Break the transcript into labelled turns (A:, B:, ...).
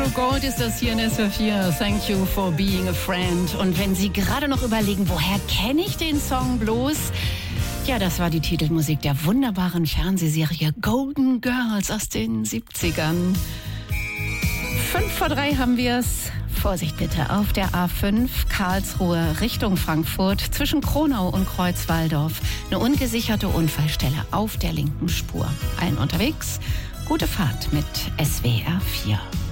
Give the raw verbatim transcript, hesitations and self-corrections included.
A: Andrew Gold ist das hier in S W R vier. Thank you for being a friend. Und wenn Sie gerade noch überlegen, woher kenne ich den Song bloß? Ja, das war die Titelmusik der wunderbaren Fernsehserie Golden Girls aus den siebzigern. Fünf vor drei haben wir es. Vorsicht bitte, auf der A fünf Karlsruhe Richtung Frankfurt zwischen Kronau und Kreuzwaldorf. Eine ungesicherte Unfallstelle auf der linken Spur. Allen unterwegs, gute Fahrt mit S W R vier.